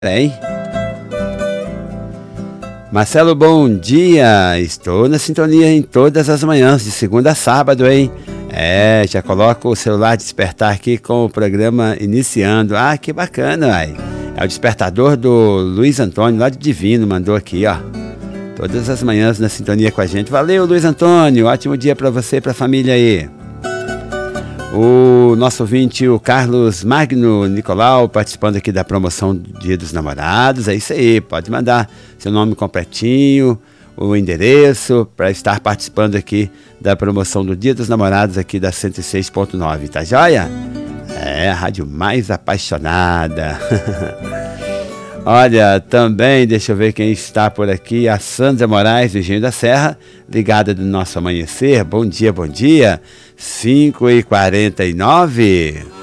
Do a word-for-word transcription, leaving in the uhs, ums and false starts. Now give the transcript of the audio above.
Hein? Marcelo, bom dia. Estou na sintonia em todas as manhãs, de segunda a sábado, hein? É, já coloco o celular despertar aqui com o programa iniciando. Ah, que bacana, ai. É o despertador do Luiz Antônio, lá de Divino, mandou aqui, ó. Todas as manhãs na sintonia com a gente. Valeu, Luiz Antônio. Ótimo dia para você e para a família aí. O nosso ouvinte, o Carlos Magno Nicolau, participando aqui da promoção do Dia dos Namorados. É isso aí, pode mandar seu nome completinho, o endereço, para estar participando aqui da promoção do Dia dos Namorados aqui da cento e seis ponto nove, tá joia? É, a rádio mais apaixonada. Olha, também, deixa eu ver quem está por aqui, a Sandra Moraes, do Engenho da Serra, ligada do nosso amanhecer. Bom dia, bom dia, cinco e quarenta e nove.